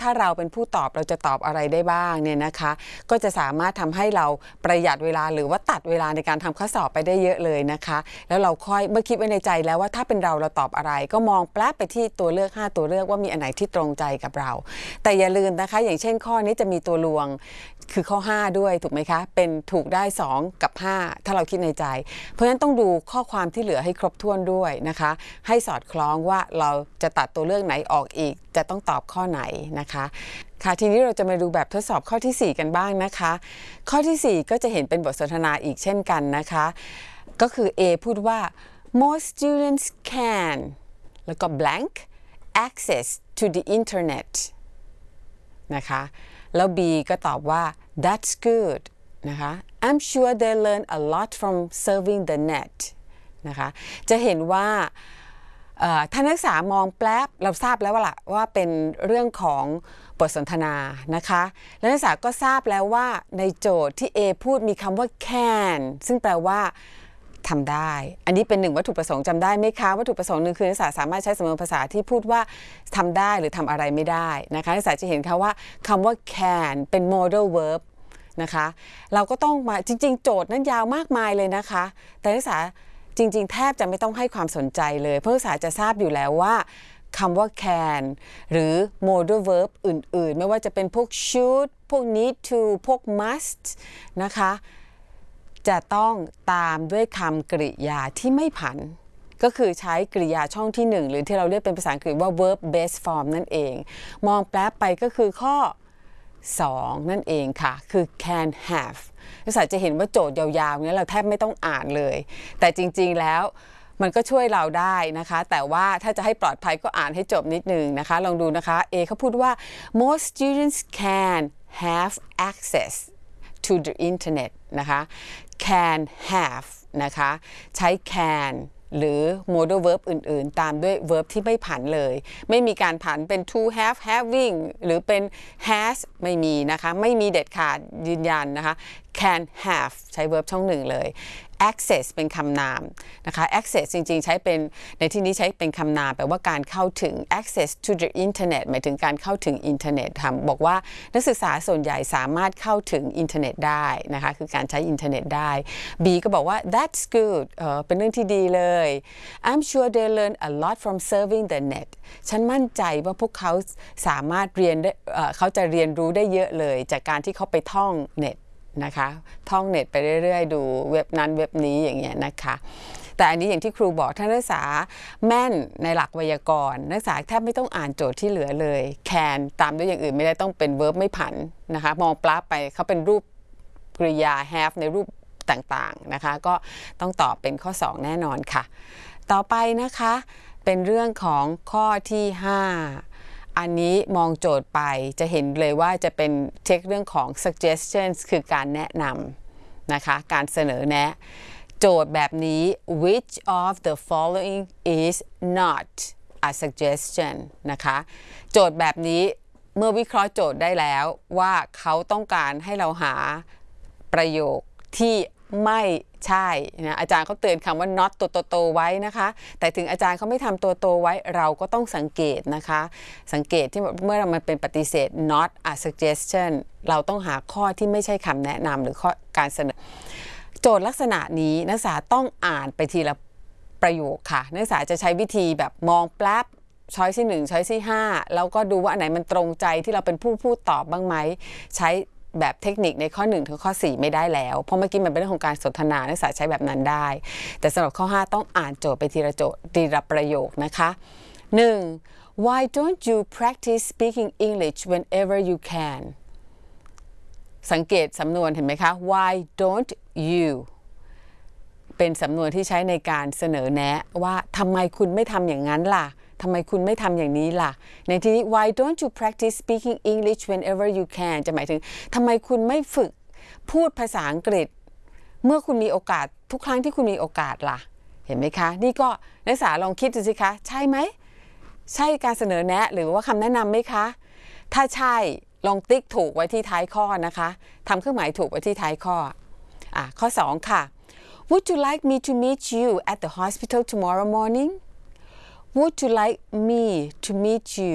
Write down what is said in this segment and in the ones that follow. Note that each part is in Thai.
ถ้าเราเป็นผู้ตอบเราจะตอบอะไรได้บ้างเนี่ยนะคะก็จะสามารถทำให้เราประหยัดเวลาหรือว่าตัดเวลาในการทำข้อสอบไปได้เยอะเลยนะคะแล้วเราค่อยเมื่อคิดไว้ในใจแล้วว่าถ้าเป็นเราตอบอะไรก็มองแป๊บไปที่ตัวเลือก5ตัวเลือกว่ามีอันไหนที่ตรงใจกับเราแต่อย่าลืมนะคะอย่างเช่นข้อนี้จะมีตัวลวงคือข้อ5ด้วยถูกไหมคะเป็นถูกได้2กับ5ถ้าเราคิดในใจเพราะฉะนั้นต้องดูข้อความที่เหลือให้ครบถ้วนด้วยนะคะให้สอดคล้องว่าเราจะตัดตัวเลือกไหนออกอีกจะต้องตอบข้อไหนนะคะค่ะทีนี้เราจะมาดูแบบทดสอบข้อที่4กันบ้างนะคะข้อที่4ก็จะเห็นเป็นบทสนทนาอีกเช่นกันนะคะก็คือ A พูดว่า most students can แล้วก็ blank access to the internet นะคะแล้ว B ก็ตอบว่า that's good นะคะ I'm sure they learn a lot from surfing the net นะคะจะเห็นว่าถ้านักศึกษามองแป๊บเราทราบแล้วว่าเป็นเรื่องของบทสนทนานะคะและนักศึกษาก็ทราบแล้วว่าในโจทย์ที่ A พูดมีคำว่า can ซึ่งแปลว่าทำได้อันนี้เป็น1วัตถุประสงค์จำได้ไหมคะวัตถุประสงค์หนึ่งคือนักศึกษาสามารถใช้สำนวนภาษาที่พูดว่าทำได้หรือทำอะไรไม่ได้นะคะนักศึกษาจะเห็นค่ะว่าคำว่า can เป็น modal verb นะคะเราก็ต้องมาจริงๆโจทย์นั้นยาวมากมายเลยนะคะแต่นักศึกษาจริงๆแทบจะไม่ต้องให้ความสนใจเลยเพราะนักศึกษาจะทราบอยู่แล้วว่าคำว่า can หรือ modal verb อื่นๆไม่ว่าจะเป็นพวก should พวก need to พวก must นะคะจะต้องตามด้วยคำกริยาที่ไม่ผันก็คือใช้กริยาช่องที่1หรือที่เราเรียกเป็นภาษาอังกฤษว่า verb based form นั่นเองมองแปลไปก็คือข้อ2นั่นเองค่ะคือ can have นักศึกษาจะเห็นว่าโจทย์ยาวๆนี้เราแทบไม่ต้องอ่านเลยแต่จริงๆแล้วมันก็ช่วยเราได้นะคะแต่ว่าถ้าจะให้ปลอดภัยก็อ่านให้จบนิดนึงนะคะลองดูนะคะ A เขาพูดว่า most students can have access to the internet นะคะ can have นะคะใช้ can หรือ modal verb อื่นๆตามด้วย verb ที่ไม่ผันเลยไม่มีการผันเป็น to have having หรือเป็น has ไม่มีนะคะไม่มีเด็ดขาดยืนยันนะคะ can have ใช้ verb ช่อง1เลย access เป็นคำนามนะคะ access จริงๆใช้เป็นในที่นี้ใช้เป็นคำนามแปลว่าการเข้าถึง access to the internet หมายถึงการเข้าถึงอินเทอร์เน็ตบอกว่านักศึกษาส่วนใหญ่สามารถเข้าถึงอินเทอร์เน็ตได้นะคะคือการใช้อินเทอร์เน็ตได้ B ก็บอกว่า that's good เป็นเรื่องที่ดีเลย I'm sure they learn a lot from surfing the net ฉันมั่นใจว่าพวกเขาสามารถเรียนได้เขาจะเรียนรู้ได้เยอะเลยจากการที่เขาไปท่องเน็ตนะคะท่องเน็ตไปเรื่อยๆดูเว็บนั้นเว็บนี้อย่างเงี้ยนะคะแต่อันนี้อย่างที่ครูบอกถ้านักศึกษาแม่นในหลักไวยากรณ์นักศึกษาแทบไม่ต้องอ่านโจทย์ที่เหลือเลย can ตามด้วยอย่างอื่นไม่ได้ต้องเป็น verb ไม่ผันนะคะมองปลาไปเขาเป็นรูปกริยา have ในรูปต่างๆนะคะก็ต้องตอบเป็นข้อ2แน่นอนค่ะต่อไปนะคะเป็นเรื่องของข้อที่5อันนี้มองโจทย์ไปจะเห็นเลยว่าจะเป็นเช็คเรื่องของ suggestions คือการแนะนำนะคะการเสนอแนะโจทย์แบบนี้ which of the following is not a suggestion นะคะโจทย์แบบนี้เมื่อวิเคราะห์โจทย์ได้แล้วว่าเขาต้องการให้เราหาประโยคที่ไม่ใช่นะอาจารย์เขาเตือนคำว่า not ตัวโตไว้นะคะแต่ถึงอาจารย์เขาไม่ทำตัวโตไว้เราก็ต้องสังเกตนะคะสังเกตที่เมื่อมันเป็นปฏิเสธ not a suggestion เราต้องหาข้อที่ไม่ใช่คำแนะนำหรือข้อการเสนอโจทย์ลักษณะนี้นักศึกษาต้องอ่านไปทีละประโยคค่ะนักศึกษาจะใช้วิธีแบบมองแป๊บช้อยที่1ช้อยที่5แล้วก็ดูว่าอันไหนมันตรงใจที่เราเป็นผู้พูดตอบบ้างไหมใช้แบบเทคนิคในข้อ1ถึงข้อ4ไม่ได้แล้วเพราะเมื่อกี้มันเป็นเรื่องของการสนทนานักศึกษาใช้แบบนั้นได้แต่สำหรับข้อ5ต้องอ่านโจทย์ไปทีละโจทย์ทีละประโยคนะคะ 1. Why don't you practice speaking English whenever you can สังเกตสำนวนเห็นไหมคะ Why don't you เป็นสำนวนที่ใช้ในการเสนอแนะว่าทำไมคุณไม่ทำอย่างนั้นล่ะทำไมคุณไม่ทำอย่างนี้ล่ะในที่นี้ Why don't you practice speaking English whenever you can จะหมายถึงทำไมคุณไม่ฝึกพูดภาษาอังกฤษเมื่อคุณมีโอกาสทุกครั้งที่คุณมีโอกาสล่ะเห็นไหมคะนี่ก็นักศึกษาลองคิดดูสิคะใช่ไหมใช่การเสนอแนะหรือว่าคำแนะนำไหมคะถ้าใช่ลองติ๊กถูกไว้ที่ท้ายข้อนะคะทำเครื่องหมายถูกไว้ที่ท้ายข้อข้อ2ค่ะ Would you like me to meet you at the hospital tomorrow morning?Would you like me to meet you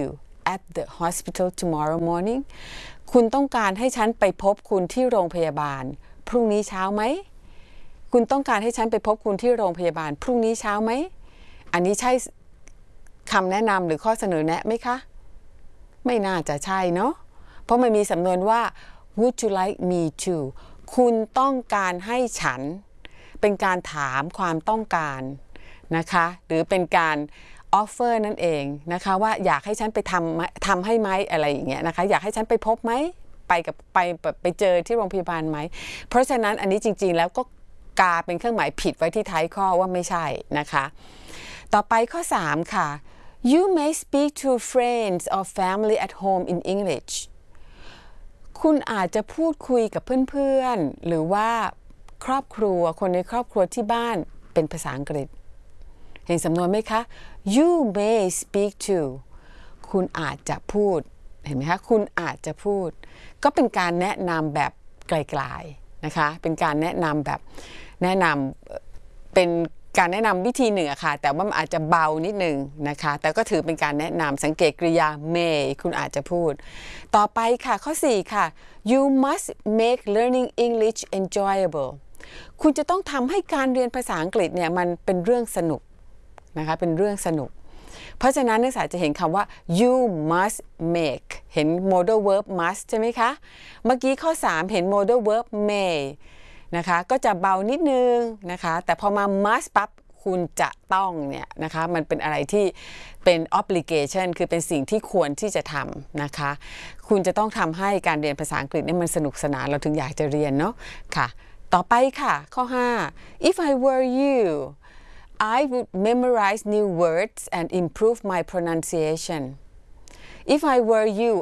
at the hospital tomorrow morning คุณต้องการให้ฉันไปพบคุณที่โรงพยาบาลพรุ่งนี้เช้าไหมคุณต้องการให้ฉันไปพบคุณที่โรงพยาบาลพรุ่งนี้เช้าไหมอันนี้ใช่คำแนะนำหรือข้อเสนอแนะไหมคะไม่น่าจะใช่เนาะเพราะมันมีสำนวนว่า would you like me to คุณต้องการให้ฉันเป็นการถามความต้องการนะคะหรือเป็นการoffer นั่นเองนะคะว่าอยากให้ฉันไปทำให้ไหมอะไรอย่างเงี้ยนะคะอยากให้ฉันไปพบไหมไปเจอที่โรงพยาบาลไหมเพราะฉะนั้นอันนี้จริงๆแล้วก็กาเป็นเครื่องหมายผิดไว้ที่ท้ายข้อว่าไม่ใช่นะคะต่อไปข้อ3ค่ะ You may speak to friends or family at home in English คุณอาจจะพูดคุยกับเพื่อนๆหรือว่าครอบครัวคนในครอบครัวที่บ้านเป็นภาษาอังกฤษเห็นสำนวนไหมคะ You may speak to คุณอาจจะพูดเห็นไหมคะคุณอาจจะพูดก็เป็นการแนะนำแบบไกลๆนะคะเป็นการแนะนำแบบแนะนำเป็นการแนะนำวิธีหนึ่งอะค่ะแต่ว่ามันอาจจะเบานิดนึงนะคะแต่ก็ถือเป็นการแนะนำสังเกตกริยา may คุณอาจจะพูดต่อไปค่ะข้อ4ค่ะ You must make learning English enjoyable คุณจะต้องทำให้การเรียนภาษาอังกฤษเนี่ยมันเป็นเรื่องสนุกนะคะเป็นเรื่องสนุกเพราะฉะนั้นนักศึกษาจะเห็นคำว่า you must make เห็น modal verb must ใช่ไหมคะเมื่อกี้ข้อ3เห็น modal verb may นะคะก็จะเบานิดนึงนะคะแต่พอมา must ปั๊บคุณจะต้องเนี่ยนะคะมันเป็นอะไรที่เป็น obligation คือเป็นสิ่งที่ควรที่จะทำนะคะคุณจะต้องทำให้การเรียนภาษาอังกฤษเนี่ยมันสนุกสนานเราถึงอยากจะเรียนเนาะค่ะต่อไปค่ะข้อ5 if I were you I would memorize new words and improve my pronunciation if I were you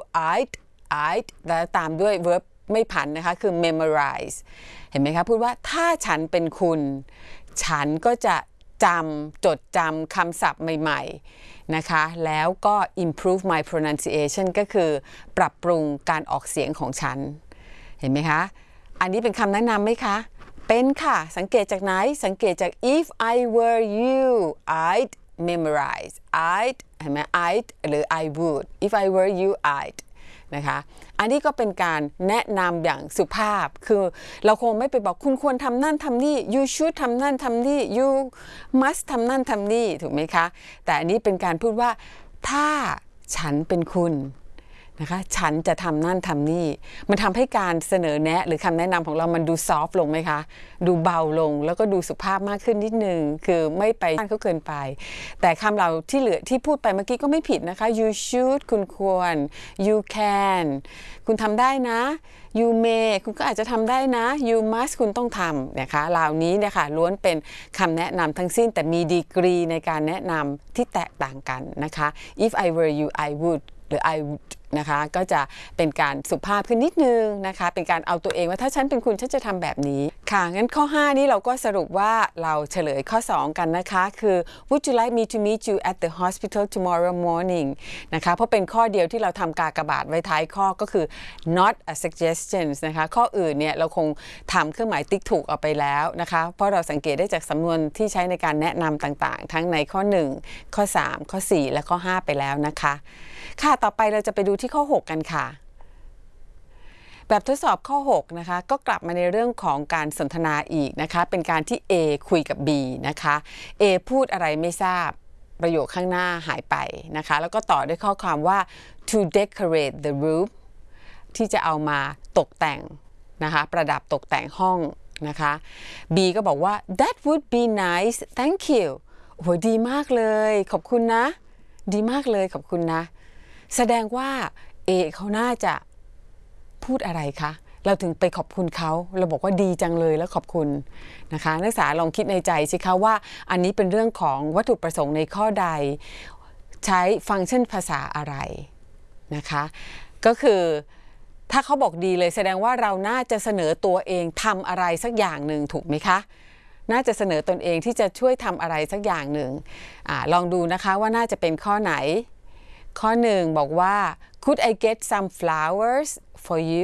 I'd แล้วตามด้วย verb ไม่ผันนะคะคือ memorize เห็นไหมคะพูดว่าถ้าฉันเป็นคุณฉันก็จะจดจำคำศัพท์ใหม่ๆนะคะแล้วก็ improve my pronunciation ก็คือปรับปรุงการออกเสียงของฉันเห็นไหมคะอันนี้เป็นคำแนะนำไหมคะเป็นค่ะสังเกตจากไหนสังเกตจาก if I were you I'd memorize I'd เห็นไหม I'd หรือ I would if I were you I'd นะคะอันนี้ก็เป็นการแนะนำอย่างสุภาพคือเราคงไม่ไปบอกคุณควรทำนั่นทำนี่ you should ทำนั่นทำนี่ you must ทำนั่นทำนี่ถูกไหมคะแต่อันนี้เป็นการพูดว่าถ้าฉันเป็นคุณนะคะฉันจะทำนั่นทำนี่มันทำให้การเสนอแนะหรือคำแนะนำของเรามันดูซอฟต์ลงไหมคะดูเบาลงแล้วก็ดูสุภาพมากขึ้นนิดนึงคือไม่ไปด้านเขาเกินไปแต่คำเราที่เหลือที่พูดไปเมื่อกี้ก็ไม่ผิดนะคะ you should คุณควร you can คุณทำได้นะ you may คุณก็อาจจะทำได้นะ you must คุณต้องทำนะคะเหล่านี้เนี่ยค่ะล้วนเป็นคำแนะนำทั้งสิ้นแต่มีดีกรีในการแนะนำที่แตกต่างกันนะคะ if I were you I would หรือ I would นะคะก็จะเป็นการสุภาพขึ้นนิดนึงนะคะเป็นการเอาตัวเองว่าถ้าฉันเป็นคุณฉันจะทำแบบนี้ค่ะงั้นข้อ5นี้เราก็สรุปว่าเราเฉลยข้อ2กันนะคะคือ Would you like me to meet you at the hospital tomorrow morning นะคะเพราะเป็นข้อเดียวที่เราทำกากบาทไว้ท้ายข้อก็คือ not a suggestion นะคะข้ออื่นเนี่ยเราคงทำเครื่องหมายติ๊กถูกเอาไปแล้วนะคะเพราะเราสังเกตได้จากสำนวนที่ใช้ในการแนะนำต่างๆทั้งในข้อ1ข้อ3ข้อ4และข้อ5ไปแล้วนะคะค่ะต่อไปเราจะไปดูที่ข้อ6กันค่ะแบบทดสอบข้อ6นะคะก็กลับมาในเรื่องของการสนทนาอีกนะคะเป็นการที่ A คุยกับ B นะคะ A พูดอะไรไม่ทราบประโยคข้างหน้าหายไปนะคะแล้วก็ต่อด้วยข้อความว่า to decorate the room ที่จะเอามาตกแต่งนะคะประดับตกแต่งห้องนะคะ B ก็บอกว่า that would be nice thank you โอ้โหดีมากเลยขอบคุณนะดีมากเลยขอบคุณนะแสดงว่า A เขาน่าจะพูดอะไรคะเราถึงไปขอบคุณเขาเราบอกว่าดีจังเลยแล้วขอบคุณนะคะนักศึกษาลองคิดในใจสิคะว่าอันนี้เป็นเรื่องของวัตถุประสงค์ในข้อใดใช้ฟังก์ชันภาษาอะไรนะคะก็คือถ้าเขาบอกดีเลยแสดงว่าเราน่าจะเสนอตัวเองทำอะไรสักอย่างหนึ่งถูกไหมคะน่าจะเสนอตนเองที่จะช่วยทำอะไรสักอย่างหนึ่งลองดูนะคะว่าน่าจะเป็นข้อไหนข้อ1บอกว่า Could I get some flowers for you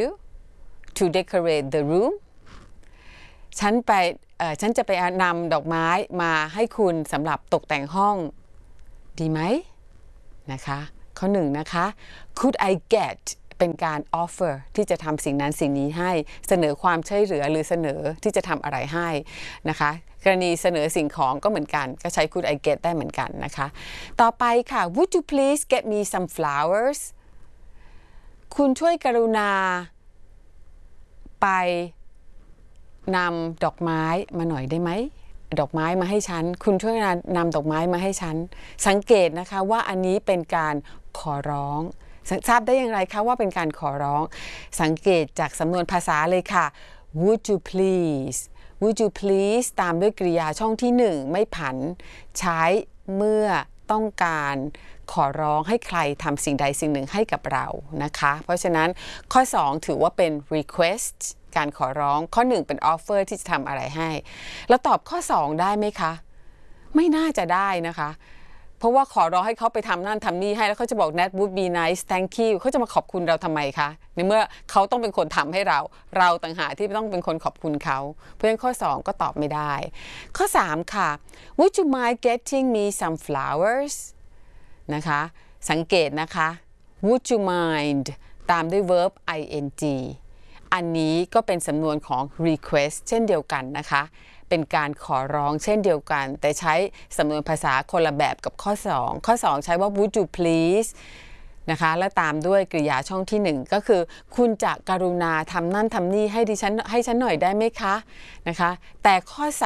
to decorate the room ฉันจะไปนำดอกไม้มาให้คุณสำหรับตกแต่งห้องดีไหมนะคะข้อ 1 นะคะ could I get เป็นการ offer ที่จะทำสิ่งนั้นสิ่งนี้ให้เสนอความช่วยเหลือหรือเสนอที่จะทำอะไรให้นะคะกรณีเสนอสิ่งของก็เหมือนกันก็ใช้ could I get ได้เหมือนกันนะคะต่อไปค่ะ would you please get me some flowers คุณช่วยกรุณาไปนำดอกไม้มาหน่อยได้ไหมดอกไม้มาให้ฉันคุณช่วยนำดอกไม้มาให้ฉันสังเกตนะคะว่าอันนี้เป็นการขอร้องทราบได้อย่างไรคะว่าเป็นการขอร้องสังเกตจากสำนวนภาษาเลยค่ะ would you please would you please ตามด้วยกริยาช่องที่1ไม่ผันใช้เมื่อต้องการขอร้องให้ใครทำสิ่งใดสิ่งหนึ่งให้กับเรานะคะเพราะฉะนั้นข้อ2ถือว่าเป็น request การขอร้องข้อ1เป็น offer ที่จะทำอะไรให้แล้วตอบข้อ2ได้ไหมคะไม่น่าจะได้นะคะเพราะว่าขอร้องให้เขาไปทำนั่นทำนี่ให้แล้วเขาจะบอก that would be nice thank you เขาจะมาขอบคุณเราทำไมคะในเมื่อเขาต้องเป็นคนทำให้เราต่างหากที่ต้องเป็นคนขอบคุณเขาเพราะฉะนั้นข้อ2ก็ตอบไม่ได้ข้อ3ค่ะ would you mind getting me some flowers นะคะสังเกตนะคะ would you mind ตามด้วย verb ing อันนี้ก็เป็นสำนวนของ request เช่นเดียวกันนะคะเป็นการขอร้องเช่นเดียวกันแต่ใช้สำนวนภาษาคนละแบบกับข้อ2ข้อ2ใช้ว่า would you please นะคะและตามด้วยกริยาช่องที่1ก็คือคุณจะกรุณาทำนั่นทำนี่ให้ฉันหน่อยได้ไหมคะนะคะแต่ข้อ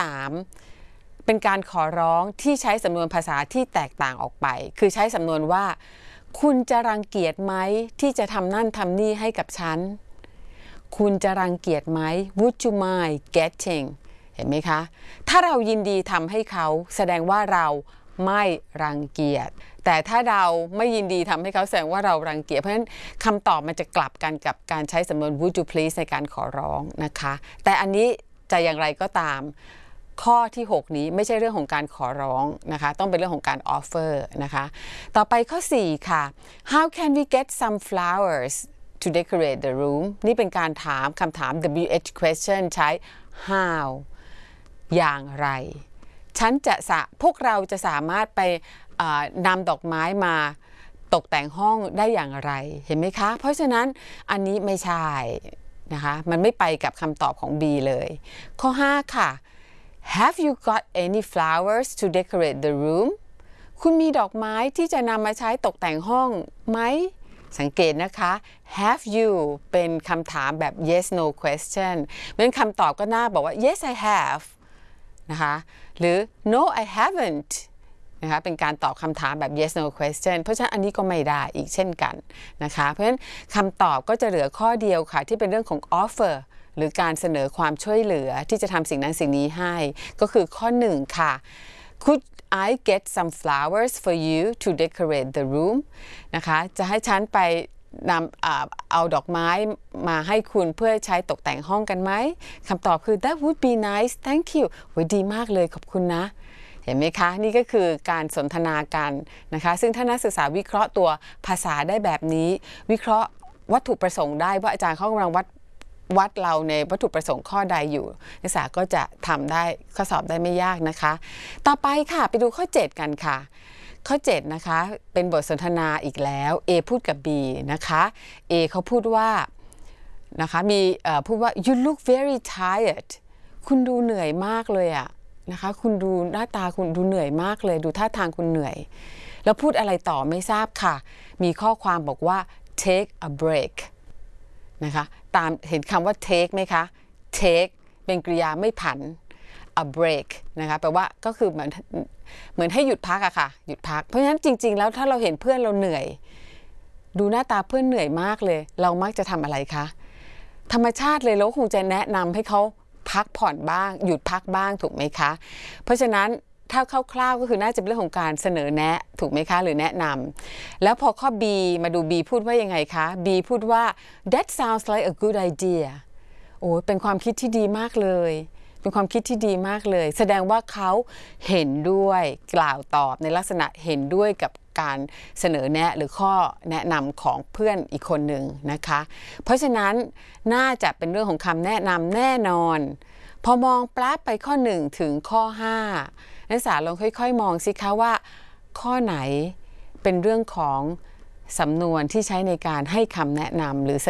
3เป็นการขอร้องที่ใช้สำนวนภาษาที่แตกต่างออกไปคือใช้สำนวนว่าคุณจะรังเกียจไหมที่จะทำนั่นทำนี่ให้กับฉันคุณจะรังเกียจไหม would you mind getting เห็นไหมคะถ้าเรายินดีทำให้เขาแสดงว่าเราไม่รังเกียจแต่ถ้าเราไม่ยินดีทำให้เขาแสดงว่าเรารังเกียจเพราะฉะนั้นคำตอบมันจะกลับกันกับการใช้สำนวน would you please ในการขอร้องนะคะแต่อันนี้จะอย่างไรก็ตามข้อที่6นี้ไม่ใช่เรื่องของการขอร้องนะคะต้องเป็นเรื่องของการ offer นะคะต่อไปข้อ4ค่ะ how can we get some flowers to decorate the room นี่เป็นการถามคำถาม WH question ใช้ how อย่างไรพวกเราจะสามารถไปนำดอกไม้มาตกแต่งห้องได้อย่างไรเห็นไหมคะเพราะฉะนั้นอันนี้ไม่ใช่นะคะมันไม่ไปกับคำตอบของ B เลยข้อ5ค่ะ Have you got any flowers to decorate the room คุณมีดอกไม้ที่จะนำมาใช้ตกแต่งห้องไหมสังเกตนะคะ have you เป็นคำถามแบบ yes no question เพราะฉะนั้นคำตอบก็น่าบอกว่า yes I have นะคะหรือ no I haven't นะคะเป็นการตอบคำถามแบบ yes no question เพราะฉะนั้นอันนี้ก็ไม่ได้อีกเช่นกันนะคะเพราะฉะนั้นคำตอบก็จะเหลือข้อเดียวค่ะที่เป็นเรื่องของ offer หรือการเสนอความช่วยเหลือที่จะทำสิ่งนั้นสิ่งนี้ให้ก็คือข้อ1ค่ะ could I get some flowers for you to decorate the room นะคะจะให้ฉันไปนำเอาดอกไม้มาให้คุณเพื่อใช้ตกแต่งห้องกันไหมคำตอบคือ that would be nice thank you ดีมากเลยขอบคุณนะเห็นไหมคะนี่ก็คือการสนทนากันนะคะซึ่งถ้านักศึกษาวิเคราะห์ตัวภาษาได้แบบนี้วิเคราะห์วัตถุประสงค์ได้ว่าอาจารย์เขากำลังวัดเราในวัตถุประสงค์ข้อใดอยู่นักศึกษาก็จะทำได้ข้อสอบได้ไม่ยากนะคะต่อไปค่ะไปดูข้อ7กันค่ะข้อ7นะคะเป็นบทสนทนาอีกแล้ว A พูดกับ B นะคะ A เขาพูดว่านะคะมีพูดว่า you look very tired คุณดูเหนื่อยมากเลยอะนะคะคุณดูหน้าตาคุณดูเหนื่อยมากเลยดูท่าทางคุณเหนื่อยแล้วพูดอะไรต่อไม่ทราบค่ะมีข้อความบอกว่า take a break นะคะตามเห็นคำว่า take ไหมคะ take เป็นกริยาไม่ผัน a break นะคะแปลว่าก็คือเหมือนให้หยุดพักอะค่ะหยุดพักเพราะฉะนั้นจริงๆแล้วถ้าเราเห็นเพื่อนเราเหนื่อยดูหน้าตาเพื่อนเหนื่อยมากเลยเรามักจะทำอะไรคะธรรมชาติเลยเราคงจะแนะนำให้เขาพักผ่อนบ้างหยุดพักบ้างถูกไหมคะเพราะฉะนั้นถ้าคร่าวๆก็คือน่าจะเป็นเรื่องของการเสนอแนะถูกไหมคะหรือแนะนำแล้วพอข้อ B มาดู B พูดว่ายังไงคะ B พูดว่า that sounds like a good idea โอ้เป็นความคิดที่ดีมากเลยเป็นความคิดที่ดีมากเลยแสดงว่าเขาเห็นด้วยกล่าวตอบในลักษณะเห็นด้วยกับการเสนอแนะหรือข้อแนะนำของเพื่อนอีกคนหนึ่งนะคะเพราะฉะนั้นน่าจะเป็นเรื่องของคำแนะนำแน่นอนพอมองปลาไปข้อ1ถึงข้อ5นักศึกษาลองค่อยๆมองสิคะว่าข้อไหนเป็นเรื่องของสำนวนที่ใช้ในการให้คำแนะนำหรือ